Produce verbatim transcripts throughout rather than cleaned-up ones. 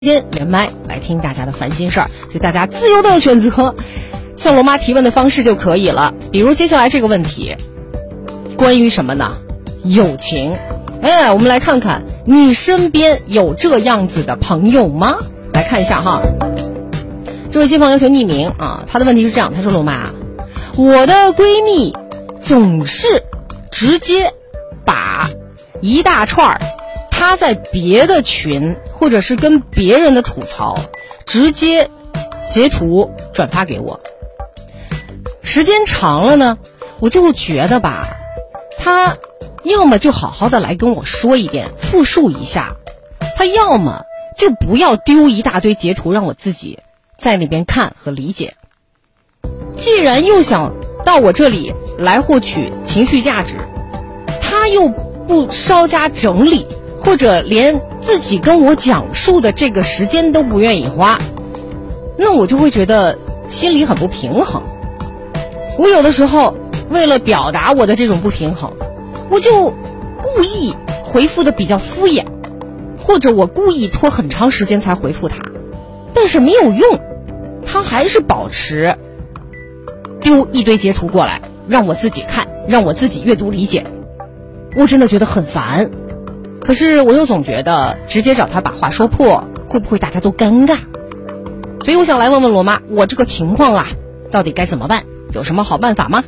间连麦来听大家的烦心事儿，就大家自由的选择向罗妈提问的方式就可以了。比如接下来这个问题，关于什么呢？友情。哎，我们来看看你身边有这样子的朋友吗？来看一下哈。这位新朋友求匿名啊，他的问题是这样，他说：罗妈，我的闺蜜总是直接把一大串她在别的群或者是跟别人的吐槽直接截图转发给我，时间长了呢，我就觉得吧，她要么就好好的来跟我说一遍，复述一下，她要么就不要丢一大堆截图让我自己在那边看和理解。既然又想到我这里来获取情绪价值，她又不稍加整理，或者连自己跟我讲述的这个时间都不愿意花，那我就会觉得心里很不平衡。我有的时候为了表达我的这种不平衡，我就故意回复的比较敷衍，或者我故意拖很长时间才回复他，但是没有用，他还是保持丢一堆截图过来让我自己看，让我自己阅读理解，我真的觉得很烦。可是我又总觉得直接找他把话说破，会不会大家都尴尬？所以我想来问问罗妈，我这个情况啊，到底该怎么办？有什么好办法吗？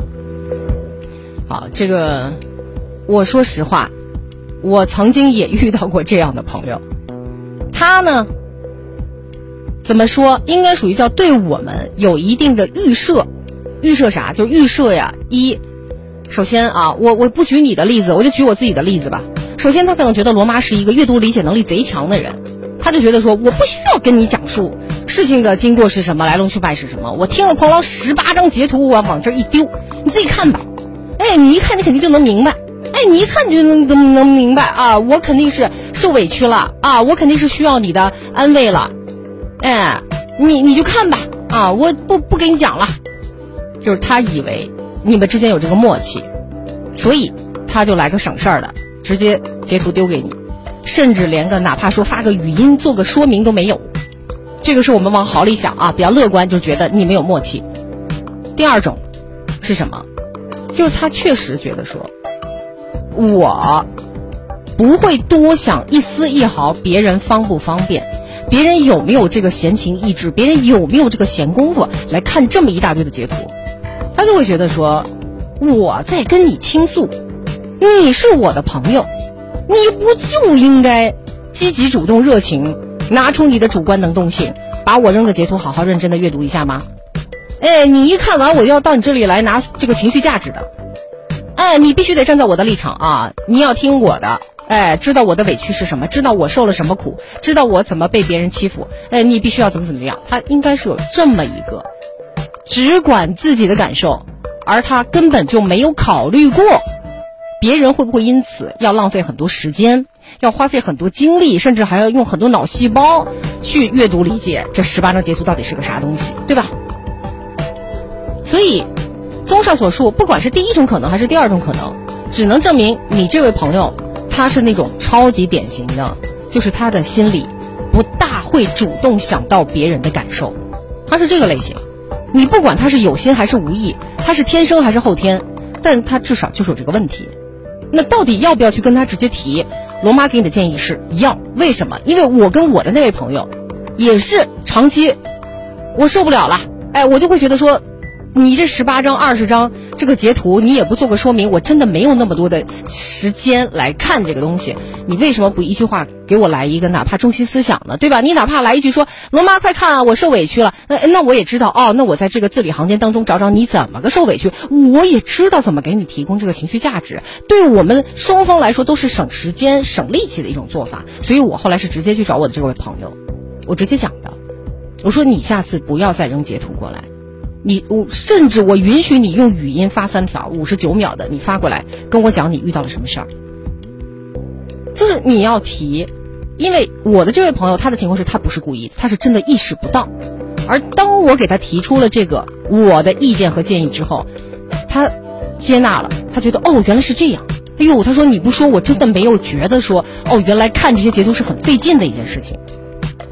好，这个我说实话，我曾经也遇到过这样的朋友，他呢怎么说，应该属于叫对我们有一定的预设。预设啥？就预设呀，一首先啊，我我不举你的例子，我就举我自己的例子吧。首先他可能觉得罗妈是一个阅读理解能力贼强的人，他就觉得说我不需要跟你讲述事情的经过是什么，来龙去脉是什么，我听了狂捞十八张截图，我往这一丢，你自己看吧。哎，你一看你肯定就能明白，哎，你一看就能能能明白啊，我肯定是受委屈了啊，我肯定是需要你的安慰了，哎，你你就看吧啊，我不不给你讲了。就是他以为你们之间有这个默契，所以他就来个省事儿的，直接截图丢给你，甚至连个哪怕说发个语音做个说明都没有。这个是我们往好里想啊，比较乐观，就觉得你没有默契。第二种是什么？就是他确实觉得说我不会多想一丝一毫别人方不方便，别人有没有这个闲情逸致，别人有没有这个闲工夫来看这么一大堆的截图，他就会觉得说我在跟你倾诉，你是我的朋友，你不就应该积极主动热情，拿出你的主观能动性，把我扔的截图好好认真的阅读一下吗？哎，你一看完我就要到你这里来拿这个情绪价值的，哎，你必须得站在我的立场啊，你要听我的，哎，知道我的委屈是什么，知道我受了什么苦，知道我怎么被别人欺负，哎，你必须要怎么怎么样。他应该是有这么一个只管自己的感受，而他根本就没有考虑过别人会不会因此要浪费很多时间，要花费很多精力，甚至还要用很多脑细胞去阅读理解这十八张截图到底是个啥东西，对吧？所以综上所述，不管是第一种可能还是第二种可能，只能证明你这位朋友他是那种超级典型的，就是他的心里不大会主动想到别人的感受，他是这个类型。你不管他是有心还是无意，他是天生还是后天，但他至少就是有这个问题。那到底要不要去跟他直接提？罗妈给你的建议是要。为什么？因为我跟我的那位朋友也是长期我受不了了，哎，我就会觉得说你这十八张二十张这个截图你也不做个说明，我真的没有那么多的时间来看这个东西，你为什么不一句话给我来一个哪怕中心思想呢，对吧？你哪怕来一句说罗妈快看啊，我受委屈了，那那我也知道哦，那我在这个字里行间当中找找你怎么个受委屈，我也知道怎么给你提供这个情绪价值，对我们双方来说都是省时间省力气的一种做法。所以我后来是直接去找我的这位朋友，我直接讲的，我说你下次不要再扔截图过来，你我甚至我允许你用语音发三条五十九秒的，你发过来跟我讲你遇到了什么事儿，就是你要提。因为我的这位朋友他的情况是他不是故意的，他是真的意识不到，而当我给他提出了这个我的意见和建议之后，他接纳了，他觉得哦原来是这样，哎呦，他说你不说我真的没有觉得说哦原来看这些截图是很费劲的一件事情。